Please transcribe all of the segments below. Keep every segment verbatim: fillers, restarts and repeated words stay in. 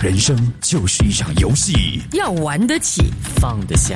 人生就是一场游戏， 要玩得起， 放得下。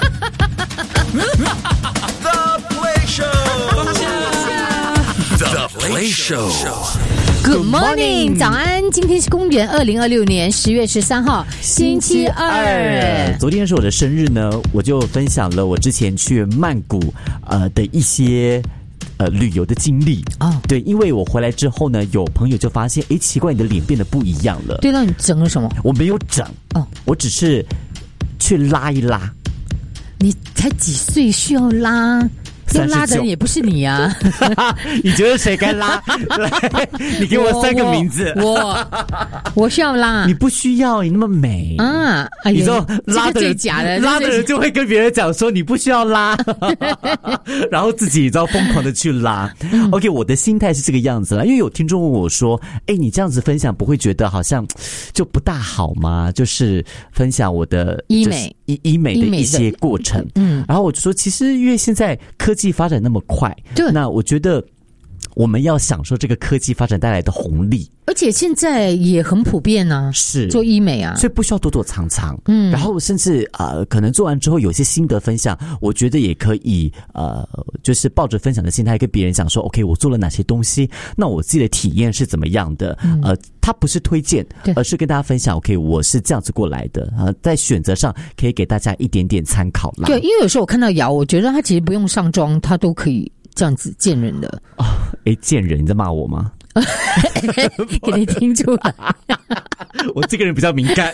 The Play Show， 放下 The Play Show。Good morning， 早安！今天是公元二零二六年十月十三号，星期二。 昨天是我的生日呢，我就分享了我之前去曼谷呃的一些呃旅游的经历哦。 对，因为我回来之后呢，有朋友就发现，哎，奇怪，你的脸变得不一样了。 对，那你整了什么？ 我没有整哦， 我只是去拉一拉。 你才几岁需要拉？要拉的人也不是你啊！ 你觉得谁该拉？来，你给我三个名字。 我我, 我需要拉， 你不需要，你那么美啊！哎、 你知道拉的人、 这个、假的， 拉的人就会跟别人讲说你不需要拉，然后自己你知道疯狂的去拉。嗯、OK， 我的心态是这个样子啦，因为有听众问我说：“哎，你这样子分享不会觉得好像就不大好吗？”就是分享我的医美、 医医美的一些过程。嗯，然后我就说，其实因为现在科技发展那么快， 对， 那我觉得我们要享受这个科技发展带来的红利， 而且现在也很普遍啊， 是做医美啊， 所以不需要躲躲藏藏。嗯，然后甚至呃，可能做完之后有些心得分享，我觉得也可以呃，就是抱着分享的心态跟别人讲说 ，OK， 我做了哪些东西，那我自己的体验是怎么样的？嗯、呃，它不是推荐，而是跟大家分享 ，OK， 我是这样子过来的啊、呃，在选择上可以给大家一点点参考啦。 对，因为有时候我看到瑶，我觉得他其实不用上妆，他都可以这样子见人的。 啊、哦，哎，见人，你在骂我吗？ 给你听出来， 我这个人比较敏感。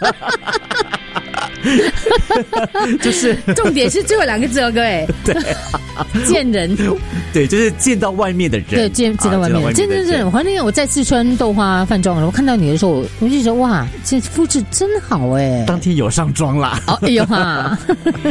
就是重点是最后两个字哦，各位。 对， 见人， 对，就是见到外面的人， 对，见见到外面的人，真真正。反正我在四川豆花饭庄，我看到你的时候，我就觉得哇，这肤质真好哎。 当天有上妆啦， 哦，哎呦哈。